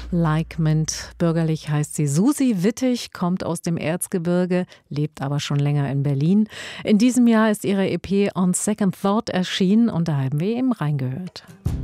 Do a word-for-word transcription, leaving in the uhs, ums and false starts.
Like Mint. Bürgerlich heißt sie Susi Wittig, kommt aus dem Erzgebirge, lebt aber schon länger in Berlin. In diesem Jahr ist ihre E P On Second Thought erschienen und da haben wir eben reingehört.